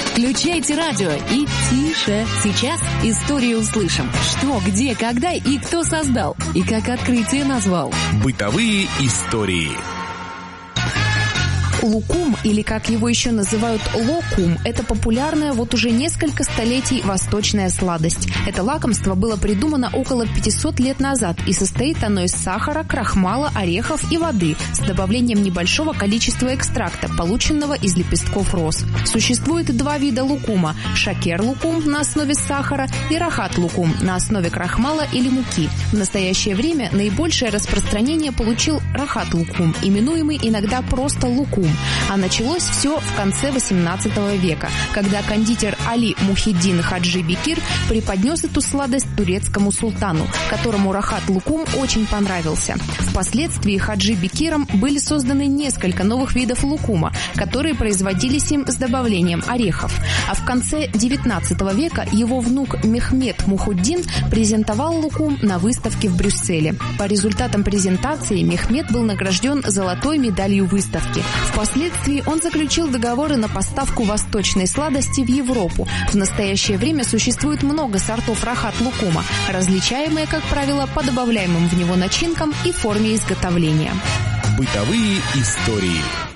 Включайте радио и тише. Сейчас историю услышим. Что, где, когда и кто создал. И как открытие назвал. Бытовые истории. Лукум, или как его еще называют локум, это популярная вот уже несколько столетий восточная сладость. Это лакомство было придумано около 500 лет назад, и состоит оно из сахара, крахмала, орехов и воды с добавлением небольшого количества экстракта, полученного из лепестков роз. Существует два вида лукума – шакер-лукум на основе сахара и рахат-лукум на основе крахмала или муки. В настоящее время наибольшее распространение получил рахат-лукум, именуемый иногда просто лукум. А началось все в конце XVIII века, когда кондитер Али Мухиддин Хаджи Бекир преподнес эту сладость турецкому султану, которому рахат-лукум очень понравился. Впоследствии Хаджи Бекиром были созданы несколько новых видов лукума, которые производились им с добавлением орехов. А в конце XIX века его внук Мехмед Мухиддин презентовал лукум на выставке в Брюсселе. По результатам презентации Мехмед был награжден золотой медалью выставки. Впоследствии он заключил договоры на поставку восточной сладости в Европу. В настоящее время существует много сортов рахат-лукума, различаемые, как правило, по добавляемым в него начинкам и форме изготовления. Бытовые истории.